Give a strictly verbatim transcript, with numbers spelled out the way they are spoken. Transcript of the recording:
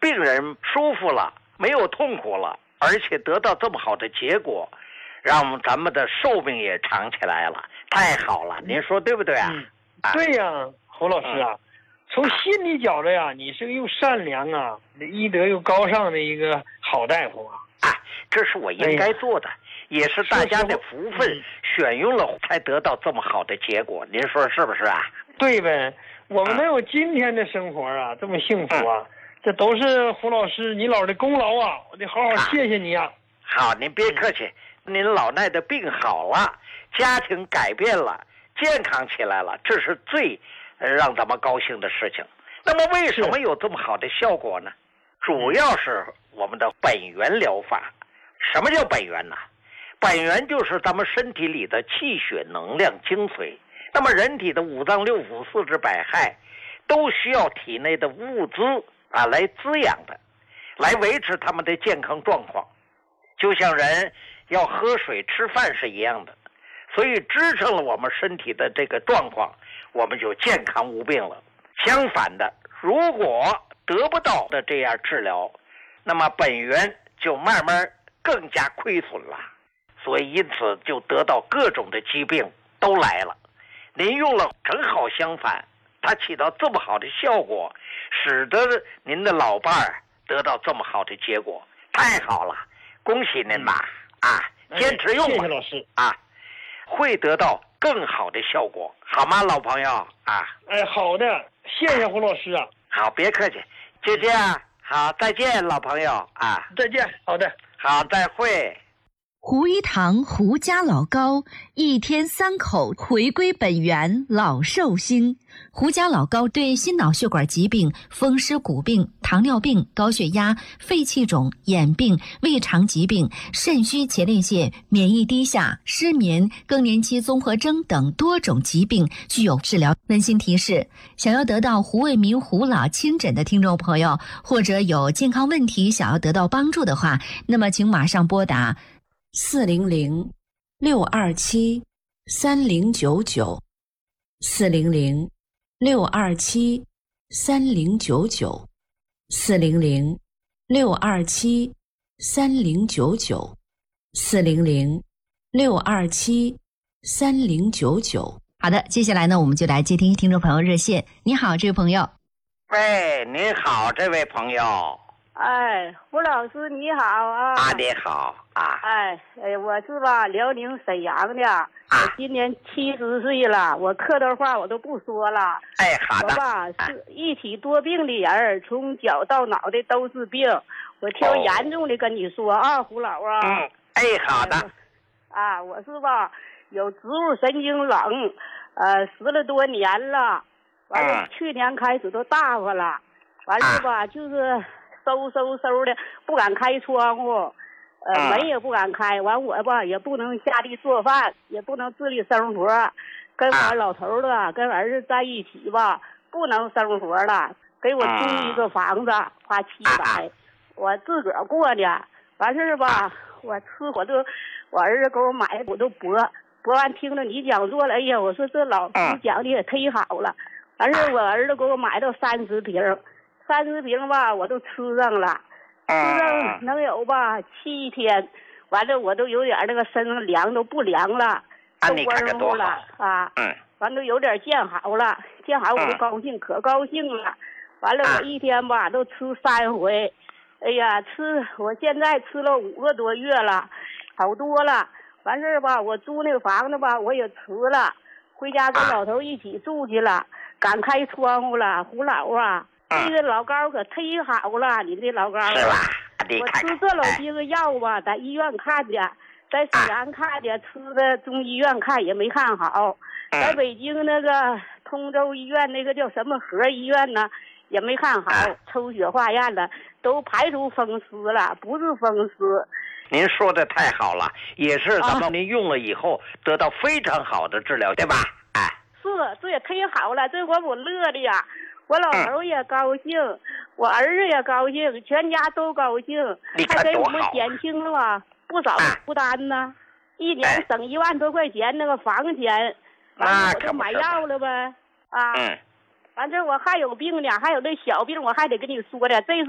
病人舒服了，没有痛苦了，而且得到这么好的结果，让咱们的寿命也长起来了，太好了，您说对不对啊？ 嗯、对呀、啊，侯老师啊、嗯，从心理角度呀，你是个又善良啊，医德又高尚的一个好大夫啊！ 啊，这是我应该做的，哎、也是大家的福分，嗯、选用了才得到这么好的结果，您说是不是啊？ 对呗，我们能有今天的生活啊，嗯、这么幸福啊！嗯这都是胡老师你老的功劳啊！我得好好谢谢你啊！ 好，您别客气，嗯、您老奈的病好了，家庭改变了，健康起来了，这是最让咱们高兴的事情。那么为什么有这么好的效果呢？主要是我们的本源疗法。什么叫本源呢？本源就是咱们身体里的气血能量精髓。那么人体的五脏六腑四肢百骸都需要体内的物资啊，来滋养的，来维持他们的健康状况，就像人要喝水吃饭是一样的，所以支撑了我们身体的这个状况，我们就健康无病了。相反的，如果得不到的这样治疗，那么本源就慢慢更加亏损了，所以因此就得到各种的疾病都来了。您用了正好相反，它起到这么好的效果，使得您的老伴儿得到这么好的结果，太好了，恭喜您吧！啊，坚持用吧， 谢谢老师啊，会得到更好的效果，好吗，老朋友啊？ 哎，好的，谢谢胡老师啊。 好，别客气，就这样，好，再见，老朋友啊， 再见，好的， 好，再会。 胡一堂胡家老高，一天三口回归本源，老寿星。胡家老高对心脑血管疾病、风湿骨病、糖尿病、高血压、肺气肿、眼病、胃肠疾病、肾虚前列腺、免疫低下、失眠、更年期综合征等多种疾病具有治疗。温馨提示：想要得到胡卫民胡老亲诊的听众朋友，或者有健康问题想要得到帮助的话，那么请马上拨打四零零六二七三零九九，四零零六二七三零九九，四零零六二七三零九九，四零零六二七三零九九。好的，接下来呢，我们就来接听听众朋友热线。你好，这位朋友。 喂，您好，这位朋友。 哎，胡老师你好啊！ 啊，你好啊！ 哎，哎，我是吧辽宁沈阳的，啊、我今年七十岁了，我客套话我都不说了。 哎，好的。 我吧是一体多病的人，从脚到脑袋都是病。我挑严重的跟你说、哦、啊，胡老啊。 嗯，哎，好的。 哎、啊，我是吧有植物神经冷，呃，十了多年了，完了、嗯、去年开始都大发了，完了吧、啊、就是。嗖嗖嗖的，不敢开窗户，呃，嗯、门也不敢开。完我吧也不能下地做饭，也不能自理生活，跟我老头子、啊、跟儿子在一起吧，不能生活了。给我租一个房子，花七百、嗯，我自个儿过呢。完事儿吧，我吃我都，我儿子给我买，我都博博完，听着你讲座了，哎呀，我说这老师讲的也忒好了。完事儿我儿子给我买到三十瓶。三十瓶吧，我都吃上了，吃上能有吧七天，完了我都有点那个身上凉都不凉了，都温乎了啊，嗯，完了有点见好了，见好我都高兴，可高兴了。完了我一天吧都吃三回，哎呀，吃我现在吃了五个多月了，好多了。完事儿吧，我租那个房子吧我也辞了，回家跟老头一起住去了，敢开窗户了，胡老啊。这个老高可忒好了，你这老高啊！我吃这老些个药吧，在医院看的，在沈阳看的，吃的中医院看也没看好，在北京那个通州医院那个叫什么河医院呢，也没看好，抽血化验了，都排除风湿了，不是风湿。 您说的太好了，也是咱们您用了以后得到非常好的治疗，对吧？哎， 是，这也忒好了，这回我乐的呀。我老头也高兴、嗯，我儿子也高兴，全家都高兴，还给我们减轻了不少负担呢、啊。一年省一万多块钱那个房钱，完了我就买药了呗。啊， 嗯， 反正我还有病呢，还有那小病我还得跟你说的，这